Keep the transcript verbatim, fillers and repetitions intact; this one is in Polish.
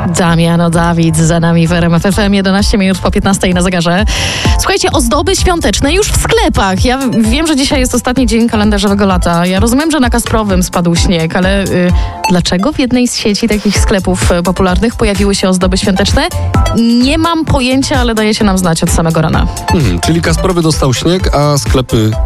Damiano Dawid za nami w R M F F M, jedenaście minut po piętnastej na zegarze. Słuchajcie, ozdoby świąteczne już w sklepach. Ja wiem, że dzisiaj jest ostatni dzień kalendarzowego lata. Ja rozumiem, że na Kasprowym spadł śnieg, ale y, dlaczego w jednej z sieci takich sklepów y, popularnych pojawiły się ozdoby świąteczne? Nie mam pojęcia, ale daje się nam znać od samego rana. Hmm, czyli Kasprowy dostał śnieg, a sklepy